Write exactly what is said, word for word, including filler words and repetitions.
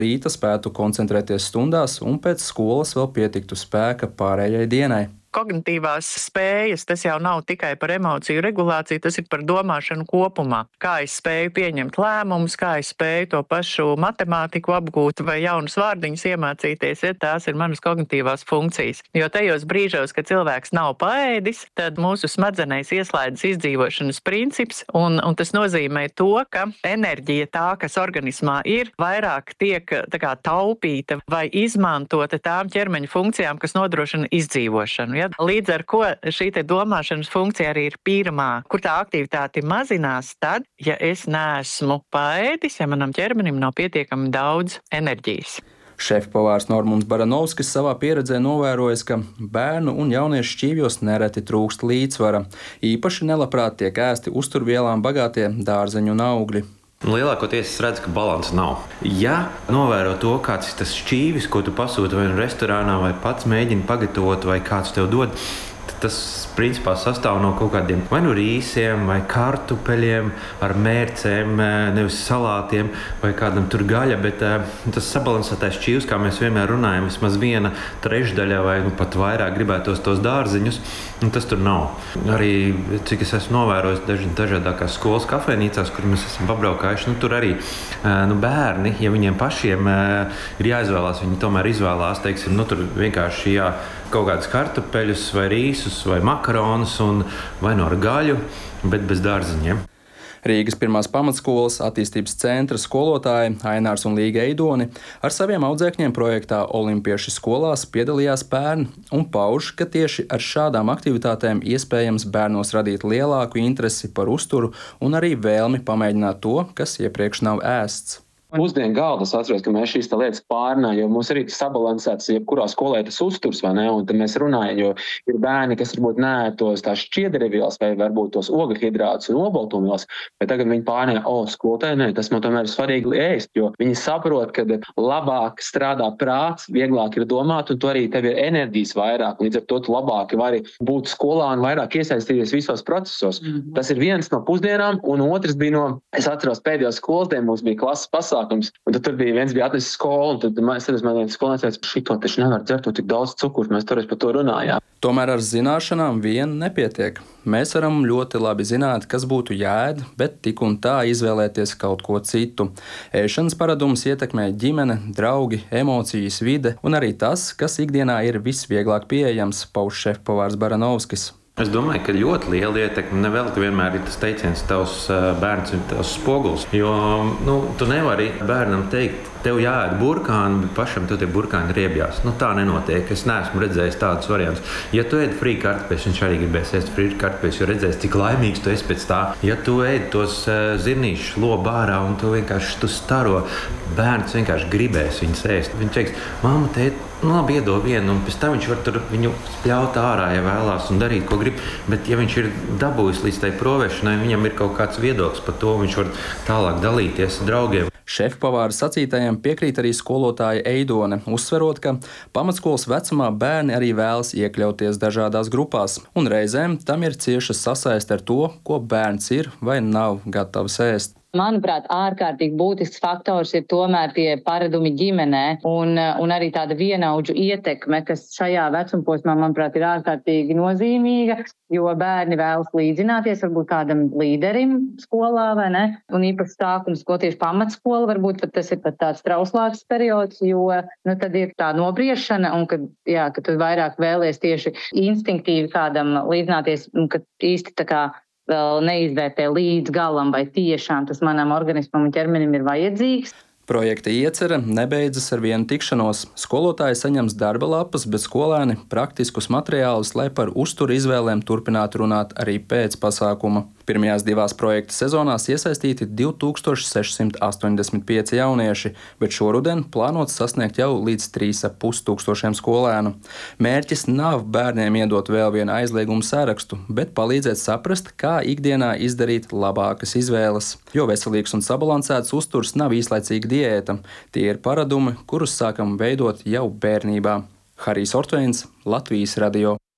rīta spētu koncentrēties stundās un pēc skolas vēl pietiktu spēka pārējai dienai. Kognitīvās spējas, tas jau nav tikai par emociju regulāciju, tas ir par domāšanu kopumā. Kā es spēju pieņemt lēmumus, kā es spēju to pašu matemātiku apgūt vai jaunus vārdiņus iemācīties, ja tās ir manas kognitīvās funkcijas. Jo tajos brīžos, kad cilvēks nav paēdis, tad mūsu smadzenēs ieslēdzas izdzīvošanas princips, un, un tas nozīmē to, ka enerģija tā, kas organismā ir, vairāk tiek tā kā taupīta vai izmantota tām ķermeņa funkcijām, kas nodrošina izdzīvošanu. Ja? Līdz ar ko šī te domāšanas funkcija arī ir pirmā, kur tā aktivitāte mazinās tad, ja es neesmu paēdis, ja manam ķermenim nav pietiekami daudz enerģijas. Šefpavārs Normons Baranovskis savā pieredzē novērojis, ka bērnu un jauniešu šķīvjos nereti trūkst līdzsvara. Īpaši nelabprāt tiek ēsti uzturvielām bagātie dārzeņu un augļi. Lielākoties es redzu, ka balanss nav. Ja novēro to, kāds ir tas šķīvis, ko tu pasūti vai nu restorānā, vai pats mēģini pagatavot, vai kāds tev dod, tad tas principā sastāv no kaut kādiem vai nu rīsiem, vai kartupeļiem ar mērcēm, nevis salātiem, vai kādam tur gaļa, bet tas sabalansētais šķīvs, kā mēs vienmēr runājam, vismaz viena trešdaļa vai nu pat vairāk gribētos tos dārziņus, un tas tur nav. Arī, cik es esmu novērojis daž, dažādākās skolas kafejnīcās, kur mēs esam pabraukājuši, nu, tur arī nu, bērni, ja viņiem pašiem ir jāizvēlās, viņi tomēr izvēlās, teiksim, nu, tur vienkārši jā, kaut kādus kartupeļus vai rīsus vai makaronus un vai no ar gaļu, bet bez dārziņiem. Rīgas pirmās pamatskolas attīstības centra skolotāji Ainārs un Līga Eidoni ar saviem audzēkņiem projektā Olimpieši skolās piedalījās pērn un pauž, ka tieši ar šādām aktivitātēm iespējams bērnos radīt lielāku interesi par uzturu un arī vēlmi pamēģināt to, kas iepriekš nav ēsts. Pusdienu galda es atceros, ka mēs šīs lietas pārnājam, jo mums arī ir sabalansēts, jebkurā skolē tas uzturs, vai ne? Un tad mēs runājam, jo ir bērni, kas varbūt neēd tos tās šķiedrevielas vai varbūt tos ogļhidrātus un obaltumvielas, bet tagad viņi pārnāja, o, skolotāji, nē, tas man tomēr ir svarīgi ēst, jo viņi saprot, ka labāk strādā prāts, vieglāk ir domāt, un tu arī tev ir enerģijas vairāk, līdz ar to tu labāk vari būt skolā un vairāk iesaistīties visos procesos. Mm-hmm. Tas ir viens no pusdienām, un otrs bija no, es atceros pēdējos skolas dienas, mums bija klases pasākums. Un tad tur bija viens bija atnesis skolu, un tad es teicu, man viens skolēns teica, šito taču nevar dzert, tu tik daudz cukurs, mēs toreiz par to runājām. Tomēr ar zināšanām vien nepietiek. Mēs varam ļoti labi zināt, kas būtu jāēd, bet tik un tā izvēlēties kaut ko citu. Ēšanas paradumus ietekmē ģimene, draugi, emocijas, vide un arī tas, kas ikdienā ir visvieglāk pieejams, pauž šefpavārs Baranovskis. Es domāju, ka ļoti liela ietekme nevelti vienmēr ir tas teiciens, tavs bērns ir tavs spogulis. Jo nu, tu nevari bērnam teikt, tev jāēd burkāni, bet pašam tev tie burkāni riebjās. Nu, tā nenotiek. Es neesmu redzējis tādus variantus. Ja tu ēd frī kartupeļus, viņš arī gribēs ēst frī kartupeļus, jo redzēs, cik laimīgs tu esi pēc tā. Ja tu ēd tos uh, zirnīšus lobu ārā un tu vienkārši tu staro, bērns vienkārši gribēs viņus ēst. Viņš teiks, mamma, tēt, nu labi, iedod vienu, un pēc tam viņš var tur viņu spļaut ārā, ja vēlās, un darīt, ko grib. Bet ja viņš ir dabūjis līdz tai provēšanai, viņam ir kaut kāds viedoklis par to, viņš var tālāk dalīties ar draugiem. Šefpavāra sacītajiem piekrīt arī skolotāja Eidone, uzsverot, ka pamatskolas vecumā bērni arī vēlas iekļauties dažādās grupās, un reizēm tam ir cieša sasaiste ar to, ko bērns ir vai nav gatavs ēst. Manuprāt, ārkārtīgi būtisks faktors ir tomēr tie paradumi ģimenē un, un arī tāda vienaudžu ietekme, kas šajā vecumposmā, manuprāt, ir ārkārtīgi nozīmīga, jo bērni vēlas līdzināties varbūt kādam līderim skolā, vai ne? Un īpaši sākums, ko tieši pamatskola, varbūt pat tas ir pat tāds trauslāks periods, jo nu, tad ir tā nobriešana un kad, jā, ka tu vairāk vēlies tieši instinktīvi kādam līdzināties un kad īsti tā kā vēl neizvērtē līdz galam, vai tiešām tas manam organismam un ķermenim ir vajadzīgs. Projekta iecere nebeidzas ar vienu tikšanos. Skolotāji saņems darba lapas, bet skolēni praktiskus materiālus, lai par uzturu izvēlēm turpinātu runāt arī pēc pasākuma. Pirmajās divās projekta sezonās iesaistīti divi tūkstoši sešsimt astoņdesmit pieci jaunieši, bet šoruden plānots sasniegt jau līdz trīs ar pus tūkstošiem skolēnu. Mērķis nav bērniem iedot vēl vienu aizliegumu sarakstu, bet palīdzēt saprast, kā ikdienā izdarīt labākas izvēles. Jo veselīgs un sabalansēts uzturs nav īslaicīga diēta. Tie ir paradumi, kurus sākam veidot jau bērnībā. Harijs Ortveins, Latvijas radio.